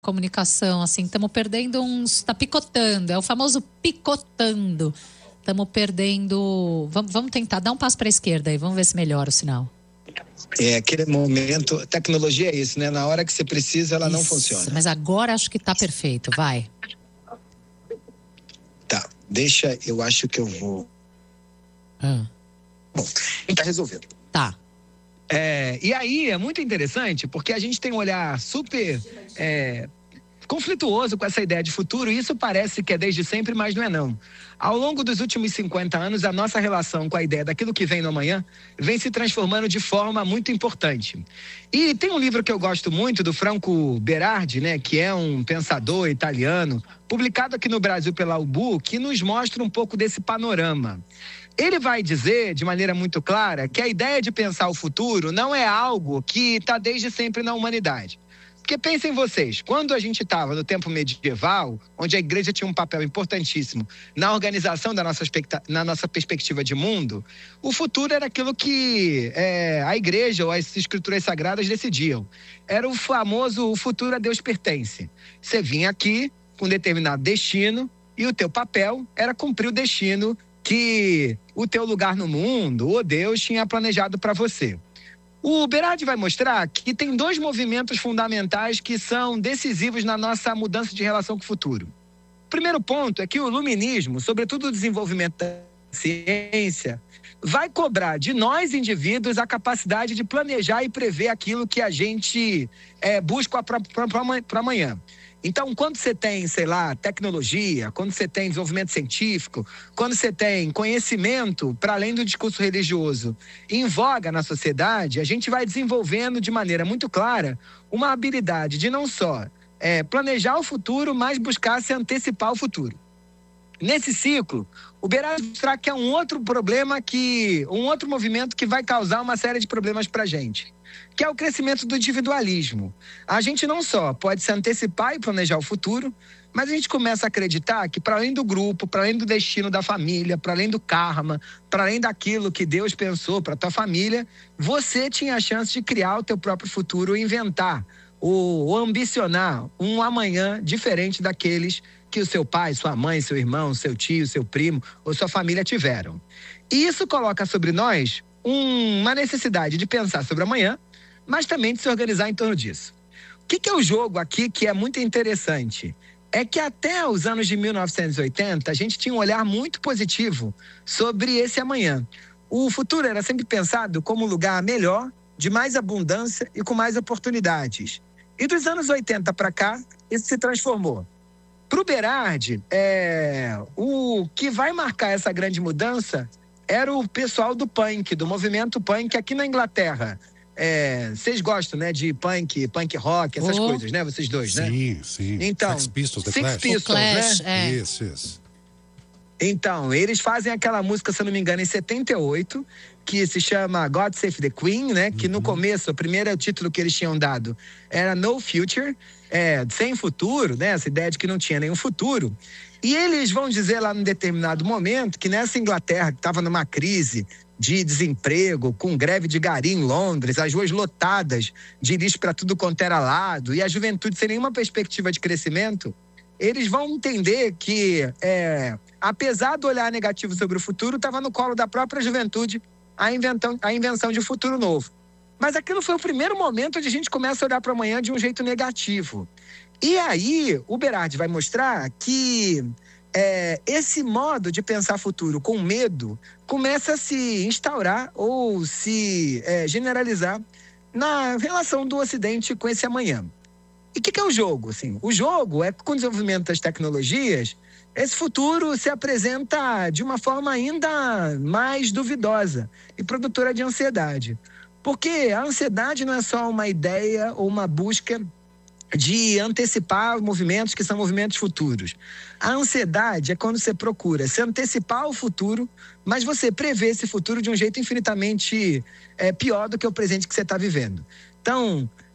comunicação, assim, estamos perdendo tá picotando, é o famoso picotando. Estamos perdendo. Vamos tentar dar um passo para a esquerda aí, vamos ver se melhora o sinal. É aquele momento, tecnologia é isso, né? Na hora que você precisa, ela não funciona. Mas agora acho que tá perfeito, vai. Tá, eu acho que eu vou. Bom, tá resolvido. Tá. E aí é muito interessante, porque a gente tem um olhar super conflituoso com essa ideia de futuro, e isso parece que é desde sempre, mas não é não. Ao longo dos últimos 50 anos, a nossa relação com a ideia daquilo que vem no amanhã vem se transformando de forma muito importante. E tem um livro que eu gosto muito, do Franco Berardi, né, que é um pensador italiano, publicado aqui no Brasil pela UBU, que nos mostra um pouco desse panorama. Ele vai dizer, de maneira muito clara, que a ideia de pensar o futuro não é algo que está desde sempre na humanidade. Porque pensem vocês, quando a gente estava no tempo medieval, onde a igreja tinha um papel importantíssimo na organização na nossa perspectiva de mundo, o futuro era aquilo que a igreja ou as escrituras sagradas decidiam. Era o famoso, o futuro a Deus pertence. Você vinha aqui com um determinado destino e o teu papel era cumprir o destino que o teu lugar no mundo, ou Deus, tinha planejado para você. O Berardi vai mostrar que tem dois movimentos fundamentais que são decisivos na nossa mudança de relação com o futuro. O primeiro ponto é que o iluminismo, sobretudo o desenvolvimento da ciência, vai cobrar de nós, indivíduos, a capacidade de planejar e prever aquilo que a gente busca para amanhã. Então, quando você tem, sei lá, tecnologia, quando você tem desenvolvimento científico, quando você tem conhecimento para além do discurso religioso em voga na sociedade, a gente vai desenvolvendo de maneira muito clara uma habilidade de não só planejar o futuro, mas buscar se antecipar ao futuro. Nesse ciclo, o Berardi mostrar que é um outro movimento que vai causar uma série de problemas para a gente, que é o crescimento do individualismo. A gente não só pode se antecipar e planejar o futuro, mas a gente começa a acreditar que, para além do grupo, para além do destino da família, para além do karma, para além daquilo que Deus pensou para a tua família, você tinha a chance de criar o teu próprio futuro, inventar ou ambicionar um amanhã diferente daqueles que o seu pai, sua mãe, seu irmão, seu tio, seu primo ou sua família tiveram. E isso coloca sobre nós uma necessidade de pensar sobre amanhã, mas também de se organizar em torno disso. O que é o jogo aqui que é muito interessante? É que até os anos de 1980, a gente tinha um olhar muito positivo sobre esse amanhã. O futuro era sempre pensado como um lugar melhor, de mais abundância e com mais oportunidades. E dos anos 80 para cá, isso se transformou. Para o Berardi, o que vai marcar essa grande mudança era o pessoal do punk, do movimento punk aqui na Inglaterra. Vocês gostam, né, de punk rock, essas coisas, né, vocês dois, né? Sim. Então, Sex Pistols, The Sex Clash. Pistols, Clash, né? Isso. Então, eles fazem aquela música, se eu não me engano, em 78, que se chama God Save the Queen, né? Que no começo, o primeiro título que eles tinham dado era No Future, sem futuro, né? Essa ideia de que não tinha nenhum futuro. E eles vão dizer lá num determinado momento que nessa Inglaterra, que estava numa crise de desemprego, com greve de gari em Londres, as ruas lotadas de lixo para tudo quanto era lado, e a juventude sem nenhuma perspectiva de crescimento, eles vão entender que, apesar do olhar negativo sobre o futuro, estava no colo da própria juventude a invenção de um futuro novo. Mas aquilo foi o primeiro momento onde a gente começa a olhar para amanhã de um jeito negativo. E aí, o Berardi vai mostrar que esse modo de pensar futuro com medo começa a se instaurar ou se generalizar na relação do Ocidente com esse amanhã. E o que é o jogo? Assim, o jogo é que, com o desenvolvimento das tecnologias, esse futuro se apresenta de uma forma ainda mais duvidosa e produtora de ansiedade. Porque a ansiedade não é só uma ideia ou uma busca de antecipar movimentos que são movimentos futuros. A ansiedade é quando você procura se antecipar ao futuro, mas você prevê esse futuro de um jeito infinitamente pior do que o presente que você está vivendo. Então,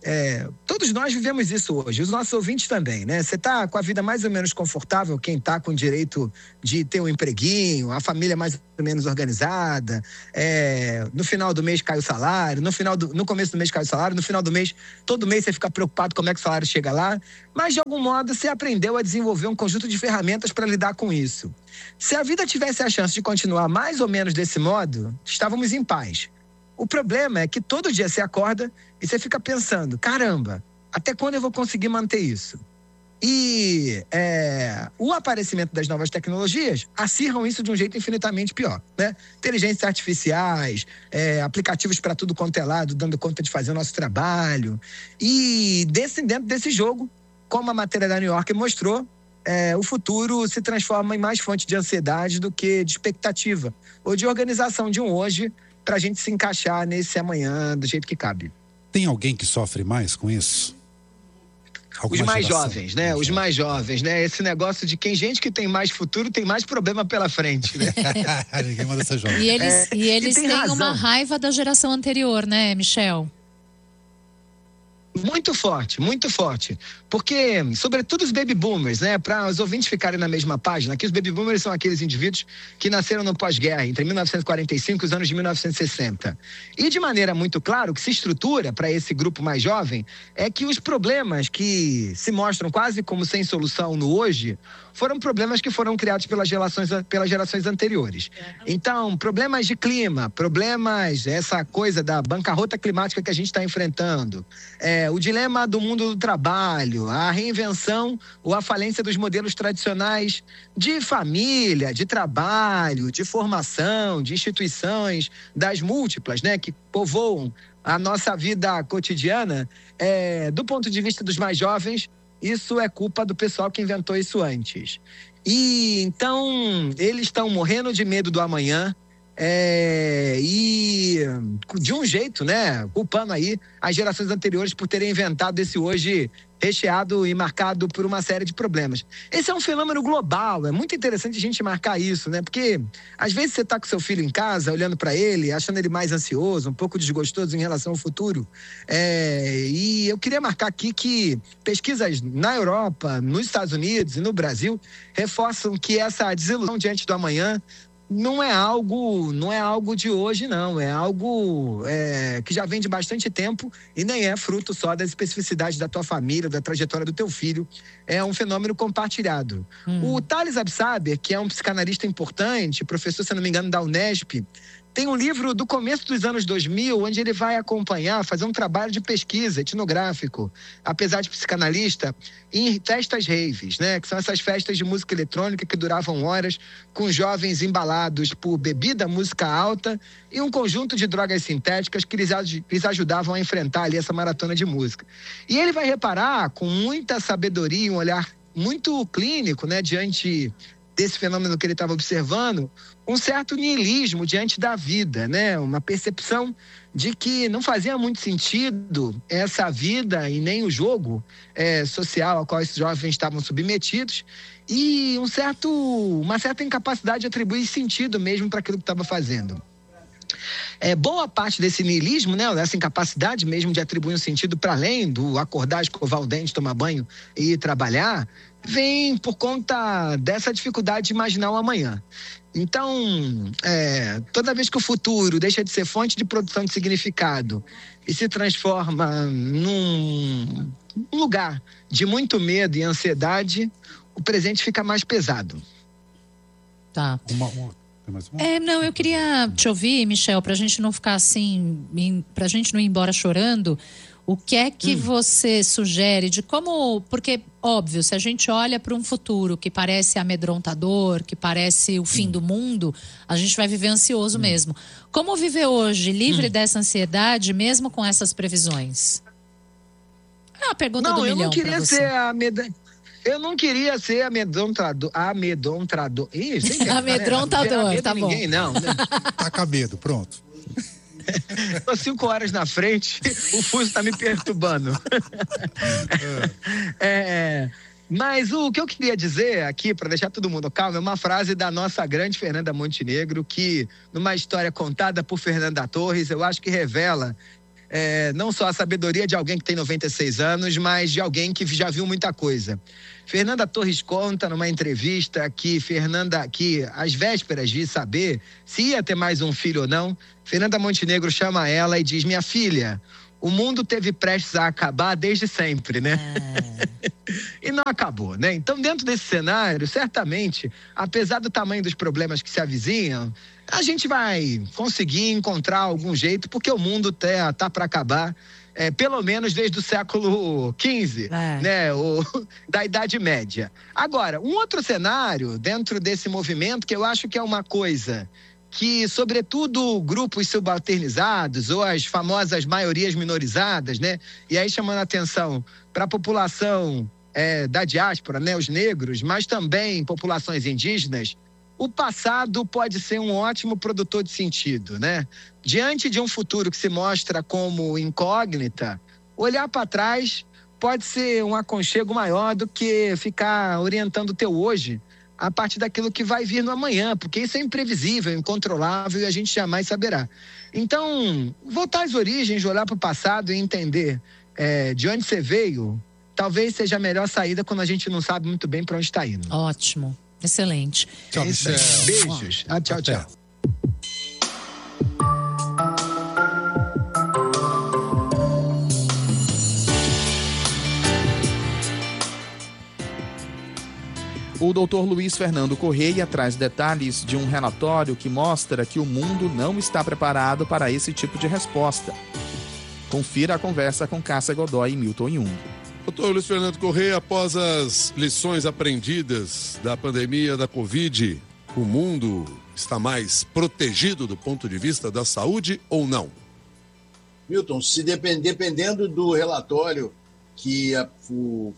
todos nós vivemos isso hoje, os nossos ouvintes também, né? Você tá com a vida mais ou menos confortável, quem tá com o direito de ter um empreguinho, a família mais ou menos organizada, no final do mês cai o salário, no começo do mês cai o salário, no final do mês, todo mês você fica preocupado como é que o salário chega lá, mas de algum modo você aprendeu a desenvolver um conjunto de ferramentas para lidar com isso. Se a vida tivesse a chance de continuar mais ou menos desse modo, estávamos em paz. O problema é que todo dia você acorda e você fica pensando, caramba, até quando eu vou conseguir manter isso? E o aparecimento das novas tecnologias acirram isso de um jeito infinitamente pior, né? Inteligências artificiais, aplicativos para tudo quanto é lado, dando conta de fazer o nosso trabalho. E dentro desse jogo, como a matéria da New York mostrou, o futuro se transforma em mais fonte de ansiedade do que de expectativa ou de organização de um hoje para a gente se encaixar nesse amanhã do jeito que cabe. Tem alguém que sofre mais com isso? Os mais jovens, né? Os mais jovens, né? Esse negócio de gente que tem mais futuro tem mais problema pela frente, né? Ninguém manda ser jovem. E eles têm uma raiva da geração anterior, né, Michel? Muito forte, muito forte. Porque, sobretudo os baby boomers, né? Para os ouvintes ficarem na mesma página, que os baby boomers são aqueles indivíduos que nasceram no pós-guerra, entre 1945 e os anos de 1960. E de maneira muito clara, o que se estrutura para esse grupo mais jovem é que os problemas que se mostram quase como sem solução no hoje foram problemas que foram criados pelas gerações anteriores. Então, problemas de clima, essa coisa da bancarrota climática que a gente está enfrentando, o dilema do mundo do trabalho, a reinvenção ou a falência dos modelos tradicionais de família, de trabalho, de formação, de instituições, das múltiplas, né, que povoam a nossa vida cotidiana, do ponto de vista dos mais jovens, isso é culpa do pessoal que inventou isso antes. E então eles estão morrendo de medo do amanhã, e de um jeito, né, culpando aí as gerações anteriores por terem inventado esse hoje recheado e marcado por uma série de problemas. Esse é um fenômeno global, é muito interessante a gente marcar isso, né? Porque às vezes você está com seu filho em casa, olhando para ele, achando ele mais ansioso, um pouco desgostoso em relação ao futuro. E eu queria marcar aqui que pesquisas na Europa, nos Estados Unidos e no Brasil reforçam que essa desilusão diante do amanhã não é algo de hoje, não. É algo que já vem de bastante tempo e nem é fruto só das especificidades da tua família, da trajetória do teu filho. É um fenômeno compartilhado. O Thales Absaber, que é um psicanalista importante, professor, se não me engano, da Unesp, tem um livro do começo dos anos 2000, onde ele vai acompanhar, fazer um trabalho de pesquisa etnográfico, apesar de psicanalista, em festas raves, né? Que são essas festas de música eletrônica que duravam horas, com jovens embalados por bebida, música alta e um conjunto de drogas sintéticas que eles ajudavam a enfrentar ali essa maratona de música. E ele vai reparar, com muita sabedoria, um olhar muito clínico, né, diante desse fenômeno que ele estava observando, um certo niilismo diante da vida, né? Uma percepção de que não fazia muito sentido essa vida e nem o jogo social ao qual esses jovens estavam submetidos, e uma certa incapacidade de atribuir sentido mesmo para aquilo que estava fazendo. Boa parte desse niilismo, né, essa incapacidade mesmo de atribuir um sentido para além do acordar, escovar o dente, tomar banho e ir trabalhar, vem por conta dessa dificuldade de imaginar o amanhã. Então, toda vez que o futuro deixa de ser fonte de produção de significado e se transforma num lugar de muito medo e ansiedade, o presente fica mais pesado. Tá. Não, eu queria te ouvir, Michel, pra gente não ficar assim, pra gente não ir embora chorando. O que é que você sugere de como... Porque, óbvio, se a gente olha para um futuro que parece amedrontador, que parece o fim do mundo, a gente vai viver ansioso mesmo. Como viver hoje livre dessa ansiedade, mesmo com essas previsões? É uma pergunta do milhão para você. Eu não queria ser amedrontador. Ih, amedrontador, tá bom. Ninguém, não, né? Tá com medo, pronto. Tô 5 horas na frente, o fuso tá me perturbando. Mas o que eu queria dizer aqui, para deixar todo mundo calmo, é uma frase da nossa grande Fernanda Montenegro, que, numa história contada por Fernanda Torres, eu acho que revela não só a sabedoria de alguém que tem 96 anos, mas de alguém que já viu muita coisa. Fernanda Torres conta numa entrevista que às vésperas de saber se ia ter mais um filho ou não, Fernanda Montenegro chama ela e diz: minha filha, o mundo teve prestes a acabar desde sempre, né? E não acabou, né? Então, dentro desse cenário, certamente, apesar do tamanho dos problemas que se avizinham, a gente vai conseguir encontrar algum jeito, porque o mundo tá para acabar, pelo menos desde o século XV, né? Da Idade Média. Agora, um outro cenário dentro desse movimento, que eu acho que é uma coisa que, sobretudo, grupos subalternizados ou as famosas maiorias minorizadas, né? E aí chamando a atenção para a população da diáspora, né? Os negros, mas também populações indígenas, o passado pode ser um ótimo produtor de sentido, né? Diante de um futuro que se mostra como incógnita, olhar para trás pode ser um aconchego maior do que ficar orientando o teu hoje a partir daquilo que vai vir no amanhã, porque isso é imprevisível, incontrolável e a gente jamais saberá. Então, voltar às origens, olhar para o passado e entender de onde você veio, talvez seja a melhor saída quando a gente não sabe muito bem para onde está indo. Ótimo, excelente. Tchau, beijos. Tchau, tchau. O Dr. Luiz Fernando Correia traz detalhes de um relatório que mostra que o mundo não está preparado para esse tipo de resposta. Confira a conversa com Cássia Godoy e Milton Jung. Dr. Luiz Fernando Correia, após as lições aprendidas da pandemia da Covid, o mundo está mais protegido do ponto de vista da saúde ou não? Milton, dependendo do relatório que o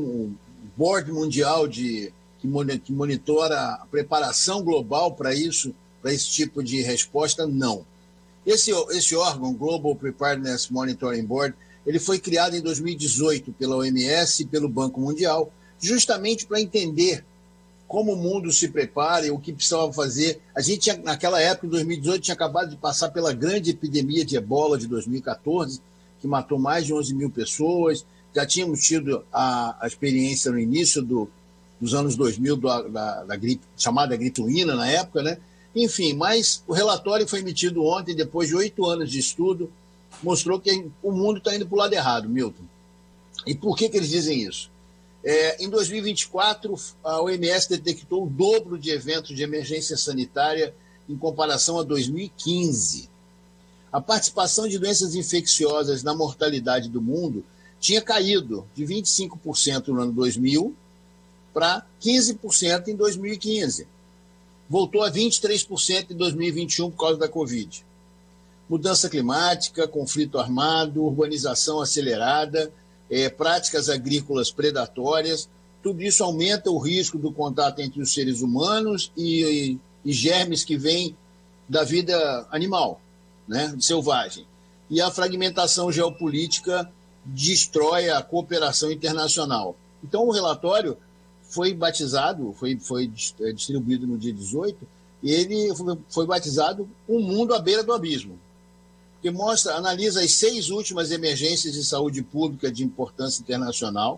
Board Mundial que monitora a preparação global para esse tipo de resposta, não. Esse órgão, Global Preparedness Monitoring Board, ele foi criado em 2018 pela OMS e pelo Banco Mundial, justamente para entender como o mundo se prepara e o que precisava fazer. A gente, naquela época, em 2018, tinha acabado de passar pela grande epidemia de ebola de 2014, que matou mais de 11 mil pessoas. Já tínhamos tido a experiência no início dos anos 2000 da gripe, chamada gripe suína na época, né? Enfim, mas o relatório foi emitido ontem, depois de 8 anos de estudo, mostrou que o mundo está indo para o lado errado, Milton. E por que eles dizem isso? Em 2024, a OMS detectou o dobro de eventos de emergência sanitária em comparação a 2015. A participação de doenças infecciosas na mortalidade do mundo tinha caído de 25% no ano 2000 para 15% em 2015. Voltou a 23% em 2021 por causa da Covid. Mudança climática, conflito armado, urbanização acelerada, práticas agrícolas predatórias, tudo isso aumenta o risco do contato entre os seres humanos e germes que vêm da vida animal, né, selvagem. E a fragmentação geopolítica destrói a cooperação internacional. Então, o relatório foi batizado, foi distribuído no dia 18, e ele foi batizado Um Mundo à Beira do Abismo, que analisa as 6 últimas emergências de saúde pública de importância internacional,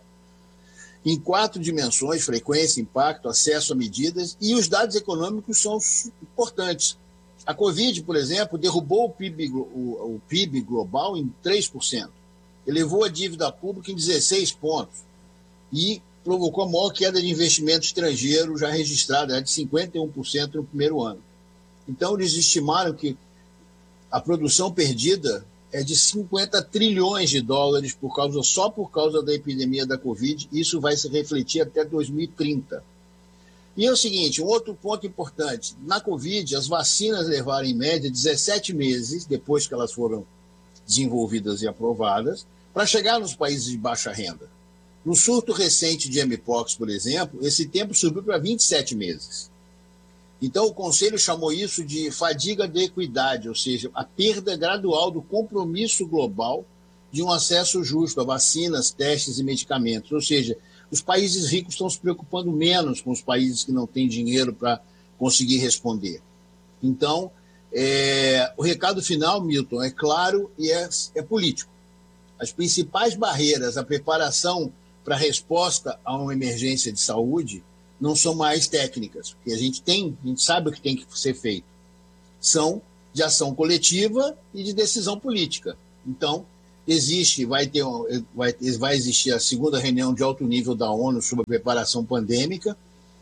em 4 dimensões: frequência, impacto, acesso a medidas, e os dados econômicos são importantes. A Covid, por exemplo, derrubou o PIB global em 3%, elevou a dívida pública em 16 pontos e provocou a maior queda de investimento estrangeiro já registrada, de 51% no primeiro ano. Então, eles estimaram que a produção perdida é de 50 trilhões de dólares só por causa da epidemia da Covid. Isso vai se refletir até 2030. E é o seguinte, um outro ponto importante. Na Covid, as vacinas levaram, em média, 17 meses, depois que elas foram desenvolvidas e aprovadas, para chegar nos países de baixa renda. No surto recente de mpox, por exemplo, esse tempo subiu para 27 meses. Então, o Conselho chamou isso de fadiga de equidade, ou seja, a perda gradual do compromisso global de um acesso justo a vacinas, testes e medicamentos. Ou seja, os países ricos estão se preocupando menos com os países que não têm dinheiro para conseguir responder. Então, O recado final, Milton, é claro e é político. As principais barreiras à preparação para a resposta a uma emergência de saúde não são mais técnicas, porque a gente sabe o que tem que ser feito. São de ação coletiva e de decisão política. Então, vai existir a segunda reunião de alto nível da ONU sobre a preparação pandêmica,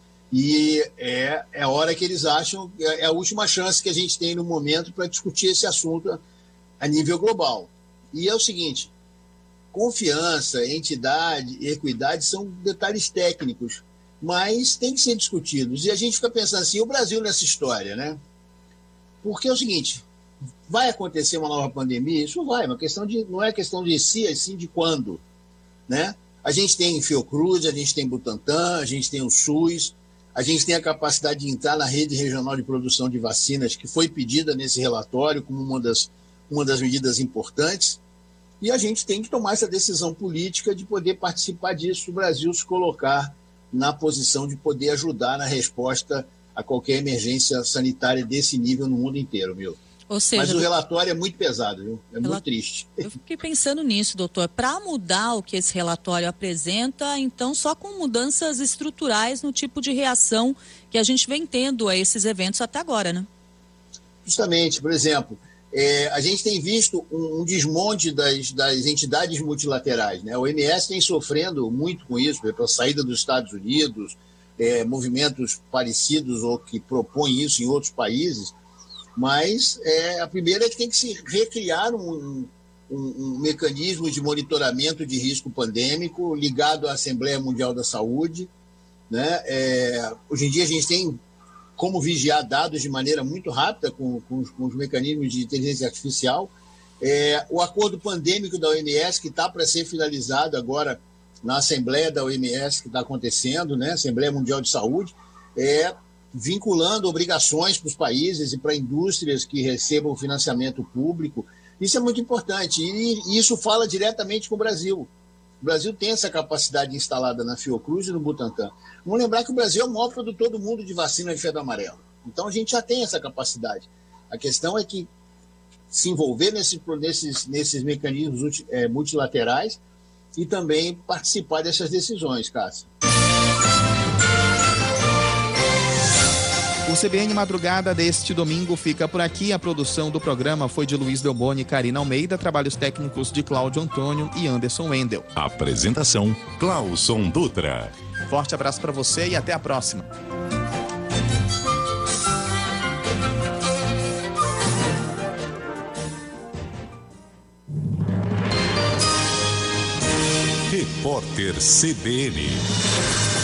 e é a hora que eles acham, é a última chance que a gente tem no momento para discutir esse assunto a nível global. E é o seguinte, confiança, entidade, equidade são detalhes técnicos, mas tem que ser discutidos. E a gente fica pensando assim, o Brasil nessa história, né? Porque é o seguinte, vai acontecer uma nova pandemia? Isso vai, não é questão de se, e sim de quando, né? A gente tem Fiocruz, a gente tem Butantan, a gente tem o SUS, a gente tem a capacidade de entrar na rede regional de produção de vacinas, que foi pedida nesse relatório como uma das medidas importantes, e a gente tem que tomar essa decisão política de poder participar disso, o Brasil se colocar na posição de poder ajudar na resposta a qualquer emergência sanitária desse nível no mundo inteiro, meu. Ou seja, mas o relatório é muito pesado, viu? Muito triste. Eu fiquei pensando nisso, doutor. Para mudar o que esse relatório apresenta, então só com mudanças estruturais no tipo de reação que a gente vem tendo a esses eventos até agora, né? Justamente, por exemplo, a gente tem visto um desmonte das entidades multilaterais, né? A OMS tem sofrendo muito com isso, pela saída dos Estados Unidos, movimentos parecidos ou que propõem isso em outros países. Mas a primeira é que tem que se recriar um mecanismo de monitoramento de risco pandêmico ligado à Assembleia Mundial da Saúde, né? Hoje em dia a gente tem como vigiar dados de maneira muito rápida com os mecanismos de inteligência artificial. O acordo pandêmico da OMS, que está para ser finalizado agora na Assembleia da OMS, que está acontecendo, né? Assembleia Mundial de Saúde, vinculando obrigações para os países e para indústrias que recebam financiamento público. Isso é muito importante e isso fala diretamente com o Brasil. O Brasil tem essa capacidade instalada na Fiocruz e no Butantan. Vamos lembrar que o Brasil é o maior produtor do mundo de vacina de febre amarela. Então a gente já tem essa capacidade. A questão é que se envolver nesses mecanismos multilaterais e também participar dessas decisões, Cássio. O CBN Madrugada deste domingo fica por aqui. A produção do programa foi de Luiz Delboni e Karina Almeida, trabalhos técnicos de Cláudio Antônio e Anderson Wendel. Apresentação, Clauson Dutra. Forte abraço para você e até a próxima. Repórter CBN.